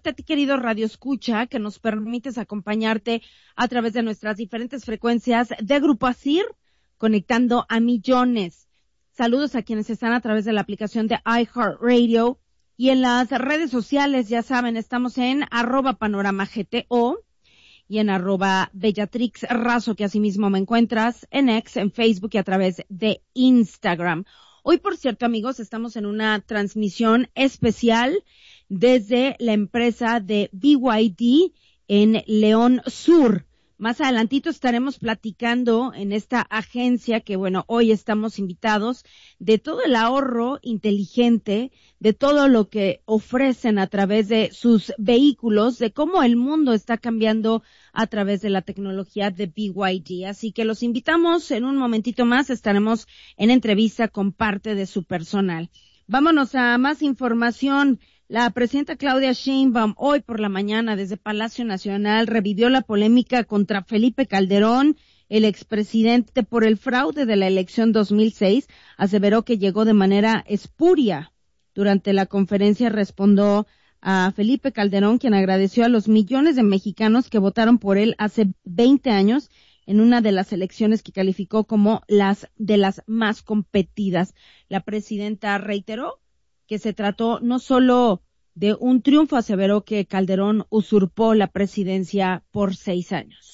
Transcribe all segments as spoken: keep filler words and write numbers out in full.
agradecerte a ti, querido Radio Escucha, que nos permites acompañarte a través de nuestras diferentes frecuencias de Grupo Asir, conectando a millones. Saludos a quienes están a través de la aplicación de iHeartRadio y en las redes sociales, ya saben, estamos en arroba panorama G T O y en arroba Bellatrix Razo, que asimismo me encuentras en X, en Facebook y a través de Instagram. Hoy, por cierto, amigos, estamos en una transmisión especial desde la empresa de B Y D en León Sur. Más adelantito estaremos platicando en esta agencia que, bueno, hoy estamos invitados de todo el ahorro inteligente, de todo lo que ofrecen a través de sus vehículos, de cómo el mundo está cambiando a través de la tecnología de B Y D. Así que los invitamos en un momentito más, estaremos en entrevista con parte de su personal. Vámonos a más información. La presidenta Claudia Sheinbaum hoy por la mañana desde Palacio Nacional revivió la polémica contra Felipe Calderón, el expresidente, por el fraude de la elección dos mil seis. Aseveró que llegó de manera espuria. Durante la conferencia respondió a Felipe Calderón, quien agradeció a los millones de mexicanos que votaron por él hace veinte años en una de las elecciones que calificó como las de las más competidas. La presidenta reiteró que se trató no solo de un triunfo, aseveró que Calderón usurpó la presidencia por seis años.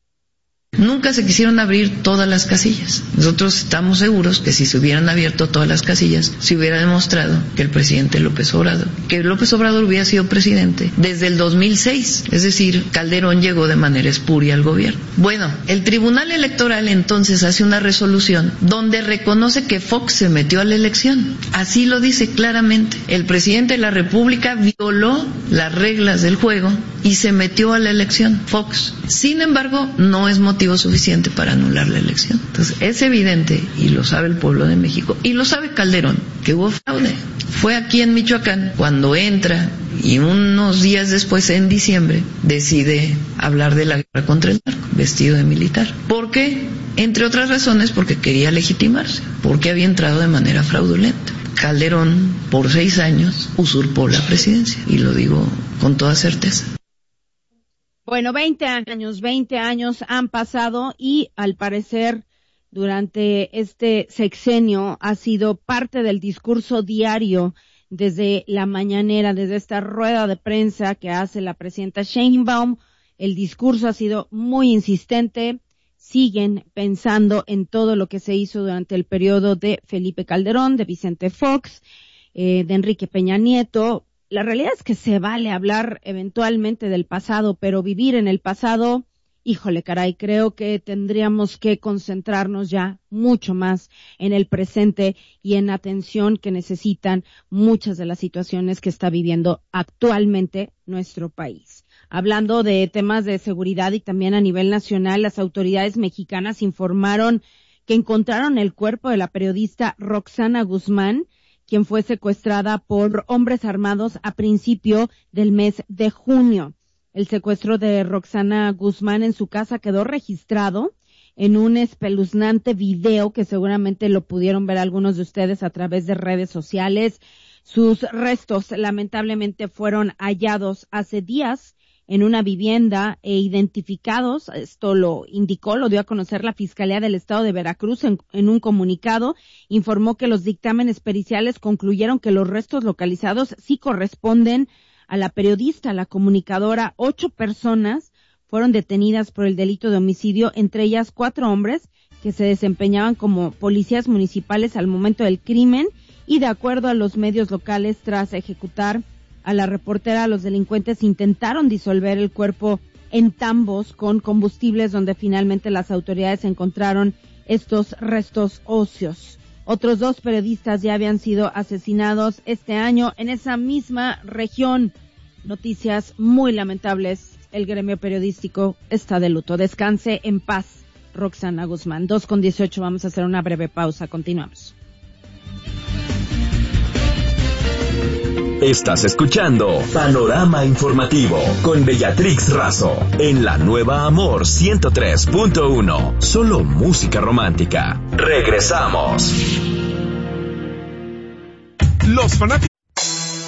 Nunca se quisieron abrir todas las casillas. Nosotros estamos seguros que si se hubieran abierto todas las casillas, se hubiera demostrado que el presidente López Obrador, que López Obrador hubiera sido presidente desde el dos mil seis. Es decir, Calderón llegó de manera espuria al gobierno. Bueno, el Tribunal Electoral entonces hace una resolución donde reconoce que Fox se metió a la elección. Así lo dice claramente. El presidente de la República violó las reglas del juego y se metió a la elección, Fox. Sin embargo, no es motivo suficiente para anular la elección. Entonces, es evidente, y lo sabe el pueblo de México, y lo sabe Calderón, que hubo fraude. Fue aquí en Michoacán cuando entra y unos días después, en diciembre, decide hablar de la guerra contra el narco, vestido de militar. ¿Por qué? Entre otras razones, porque quería legitimarse, porque había entrado de manera fraudulenta. Calderón, por seis años, usurpó la presidencia, y lo digo con toda certeza. Bueno, veinte años, veinte años han pasado y al parecer durante este sexenio ha sido parte del discurso diario desde la mañanera, desde esta rueda de prensa que hace la presidenta Sheinbaum. El discurso ha sido muy insistente. Siguen pensando en todo lo que se hizo durante el periodo de Felipe Calderón, de Vicente Fox, eh, de Enrique Peña Nieto. La realidad es que se vale hablar eventualmente del pasado, pero vivir en el pasado, híjole caray, creo que tendríamos que concentrarnos ya mucho más en el presente y en atención que necesitan muchas de las situaciones que está viviendo actualmente nuestro país. Hablando de temas de seguridad y también a nivel nacional, las autoridades mexicanas informaron que encontraron el cuerpo de la periodista Roxana Guzmán, quien fue secuestrada por hombres armados a principio del mes de junio. El secuestro de Roxana Guzmán en su casa quedó registrado en un espeluznante video que seguramente lo pudieron ver algunos de ustedes a través de redes sociales. Sus restos lamentablemente fueron hallados hace días en una vivienda e identificados. Esto lo indicó, lo dio a conocer la Fiscalía del Estado de Veracruz en, en un comunicado. Informó que los dictámenes periciales concluyeron que los restos localizados sí corresponden a la periodista, a la comunicadora. Ocho personas fueron detenidas por el delito de homicidio, entre ellas cuatro hombres que se desempeñaban como policías municipales al momento del crimen, y de acuerdo a los medios locales, tras ejecutar a la reportera, los delincuentes intentaron disolver el cuerpo en tambos con combustibles, donde finalmente las autoridades encontraron estos restos óseos. Otros dos periodistas ya habían sido asesinados este año en esa misma región. Noticias muy lamentables. El gremio periodístico está de luto. Descanse en paz, Roxana Guzmán. dos con dieciocho, vamos a hacer una breve pausa. Continuamos. Estás escuchando Panorama Informativo con Bellatrix Razo en la nueva Amor ciento tres punto uno. Solo música romántica. Regresamos. Los fanáticos